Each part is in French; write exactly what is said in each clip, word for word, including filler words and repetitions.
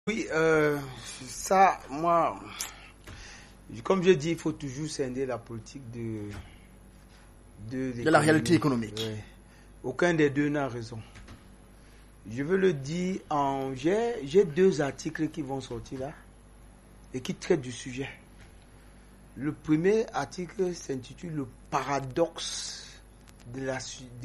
Oui, euh, ça, moi, comme je dis, il faut toujours scinder la politique de de, de la réalité économique. Ouais. Aucun des deux n'a raison. Je veux le dire, en j'ai, j'ai deux articles qui vont sortir là et qui traitent du sujet. Le premier article s'intitule « Le paradoxe de l'Afrique »,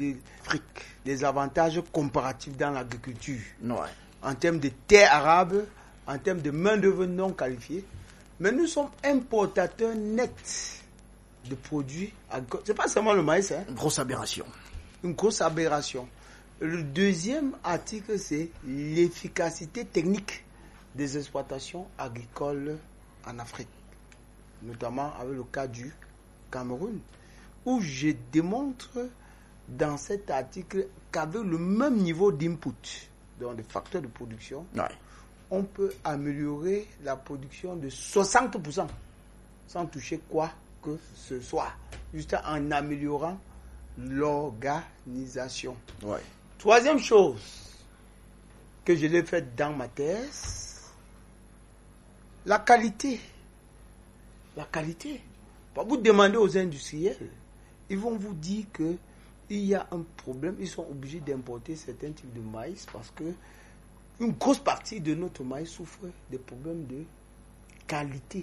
des avantages comparatifs dans l'agriculture. Ouais. En termes de terres arables, en termes de main-d'œuvre non qualifiée. Mais nous sommes importateurs nets de produits agricoles. Ce n'est pas seulement le maïs. Hein. Une grosse aberration. Une grosse aberration. Le deuxième article, c'est l'efficacité technique des exploitations agricoles en Afrique, notamment avec le cas du Cameroun, où je démontre dans cet article qu'avec le même niveau d'input, donc des facteurs de production, ouais. on peut améliorer la production de soixante pour cent sans toucher quoi que ce soit, juste en améliorant l'organisation. Ouais. Troisième chose que je l'ai faite dans ma thèse, la qualité. La qualité. Vous demandez aux industriels, ils vont vous dire que il y a un problème, ils sont obligés d'importer certains types de maïs parce que une grosse partie de notre maïs souffre des problèmes de qualité.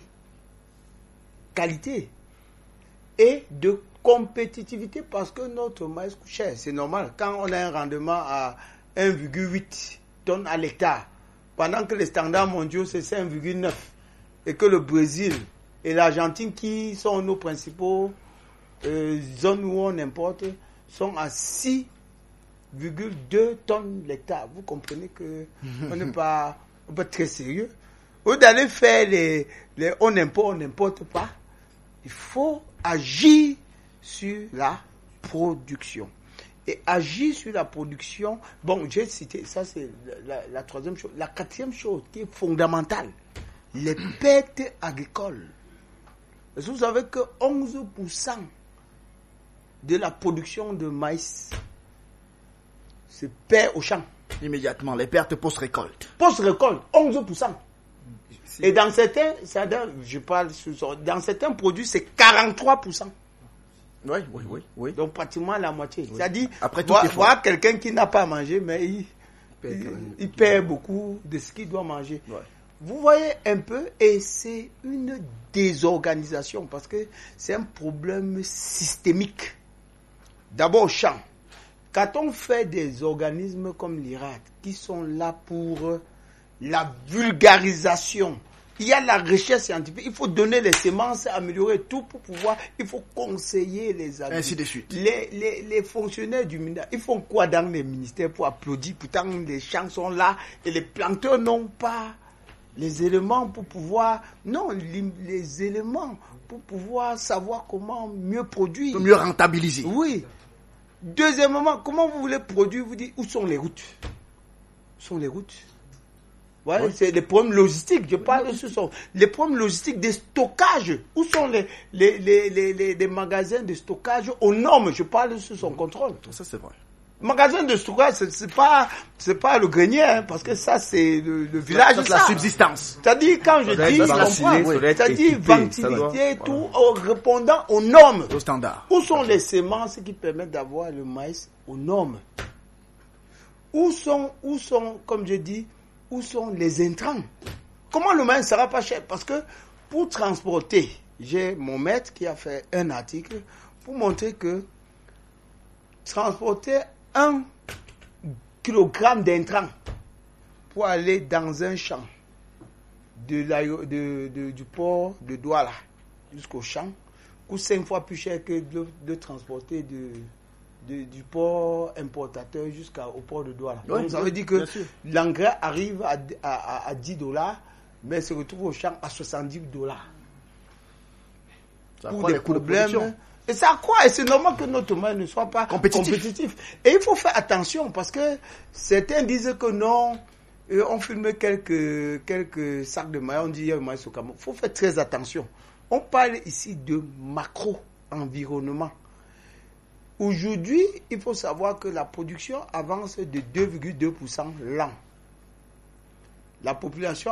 Qualité. Et de compétitivité parce que notre maïs coûte cher. C'est normal. Quand on a un rendement à un virgule huit tonnes à l'hectare, pendant que les standards mondiaux c'est cinq virgule neuf et que le Brésil et l'Argentine qui sont nos principaux euh, zones où on importe sont à six virgule deux tonnes l'hectare. Vous comprenez que on n'est pas, on n'est pas très sérieux. Au lieu d'aller faire les, les on importe, on n'importe pas. Il faut agir sur la production. Et agir sur la production, bon, j'ai cité, ça c'est la, la, la troisième chose. La quatrième chose qui est fondamentale, les pertes agricoles. Parce que vous savez que onze pour cent de la production de maïs se perd au champ. Immédiatement, les pertes post-récolte. Post-récolte, onze pour cent. Et dans certains, je parle dans certains produits, c'est quarante-trois pour cent. Oui, oui, oui, oui. Donc pratiquement la moitié. Oui. C'est-à-dire, après tout, voir, voir quelqu'un qui n'a pas mangé, mais il, il, il, il perd beaucoup de ce qu'il doit manger. Ouais. Vous voyez un peu, et c'est une désorganisation parce que c'est un problème systémique. D'abord au champ. Quand on fait des organismes comme l'I R A D qui sont là pour la vulgarisation, il y a la recherche scientifique, il faut donner les semences, améliorer tout pour pouvoir, il faut conseiller les agriculteurs. Ainsi de suite. Les, les, les fonctionnaires du ministère, ils font quoi dans les ministères pour applaudir? Pourtant, les champs sont là et les planteurs n'ont pas les éléments pour pouvoir, non, les, les éléments pour pouvoir savoir comment mieux produire. Pour mieux rentabiliser. Oui. Deuxièmement, comment vous voulez produire? Vous dites, où sont les routes? Où sont les routes? Ouais, oui. C'est les problèmes logistiques, je parle de ce sont les problèmes logistiques de stockage. Où sont les, les, les, les, les, les magasins de stockage aux normes? Je parle de ce son contrôle. Ça, c'est vrai. Magasin de stockage, c'est, c'est pas, c'est pas le grenier, hein, parce que ça, c'est le, le village. C'est la subsistance. C'est-à-dire, quand je dis, je comprends, oui. C'est-à-dire, ventilité, tout, en répondant aux normes. Aux standards. Où sont les semences qui permettent d'avoir le maïs aux normes? Où sont, où sont, comme je dis, où sont les intrants? Comment le maïs ne sera pas cher? Parce que pour transporter, j'ai mon maître qui a fait un article pour montrer que transporter un kilogramme d'intrants pour aller dans un champ de la, de, de, du port de Douala jusqu'au champ coûte cinq fois plus cher que de, de transporter de, de, du port importateur jusqu'au port de Douala. Oui, donc ça oui, veut dire que l'engrais arrive à, à, à dix dollars, mais se retrouve au champ à soixante-dix dollars. Ça pour des problèmes. Et c'est à quoi? Et c'est normal que notre maïs ne soit pas compétitif. compétitif. Et il faut faire attention parce que certains disent que non, on filme quelques, quelques sacs de maïs, on dit il y a le maïs au Cameroun. Il faut faire très attention. On parle ici de macro-environnement. Aujourd'hui, il faut savoir que la production avance de deux virgule deux pour cent l'an. La population